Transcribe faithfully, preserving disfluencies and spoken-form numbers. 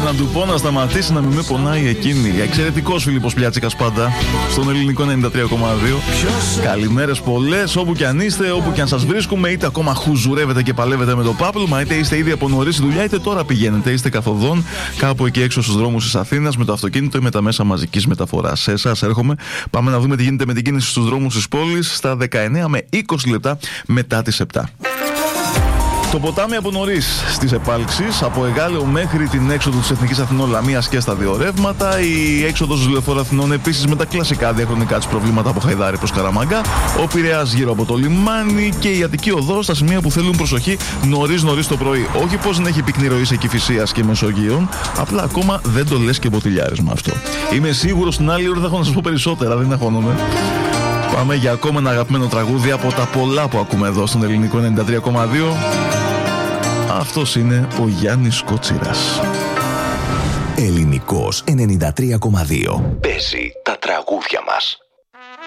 να του πω να σταματήσει να μην με πονάει εκείνη. Εξαιρετικός Φίλιππος Πλιάτσικας πάντα στον ελληνικό ενενήντα τρία κόμμα δύο. Καλημέρες πολλές, όπου κι αν είστε, όπου κι αν σας βρίσκουμε, είτε ακόμα χουζουρεύετε και παλεύετε με το πάπλωμα, είτε είστε ήδη από νωρίς στη δουλειά, είτε τώρα πηγαίνετε, είστε καθοδόν κάπου εκεί έξω στους δρόμους της Αθήνας με το αυτοκίνητο ή με τα μέσα μαζικής μεταφοράς. Σε εσάς έρχομαι. Πάμε να δούμε τι γίνεται με την κίνηση στους δρόμους της πόλης στα δεκαεννέα με είκοσι λεπτά μετά τις επτά. Το ποτάμι από νωρίς στις επάλξεις, από Εγάλεο μέχρι την έξοδο της Εθνικής Αθηνών Λαμίας και στα δύο ρεύματα. Η έξοδος του Λεωφόρου Αθηνών επίσης με τα κλασικά διαχρονικά της προβλήματα από Χαϊδάρη προς Καραμαγκά. Ο Πειραιάς γύρω από το λιμάνι και η Αττική Οδός στα σημεία που θέλουν προσοχή νωρίς νωρίς το πρωί. Όχι πως δεν έχει πυκνή ροή σε Κηφισίας και Μεσογείων, απλά ακόμα δεν το λες και μποτιλιάρισμα αυτό. Είμαι σίγουρος την άλλη ώρα θα έχω να σας πω περισσότερα, δεν αγχώνομαι. Πάμε για ακόμα ένα αγαπημένο τραγούδι από τα πολλά που ακούμε εδώ στον ελληνικό ενενήντα τρία κόμμα δύο. Αυτός είναι ο Γιάννης Κότσιρας. Ελληνικός ενενήντα τρία κόμμα δύο. Παίζει τα τραγούδια μας.